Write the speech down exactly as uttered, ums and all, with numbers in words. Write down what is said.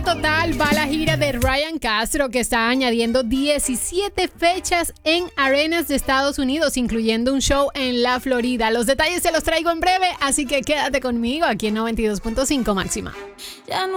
total va la gira de Ryan Castro, que está añadiendo diecisiete fechas en arenas de Estados Unidos, incluyendo un show en la Florida. Los detalles se los traigo en breve, así que quédate conmigo aquí en noventa y dos punto cinco Máxima. Ya no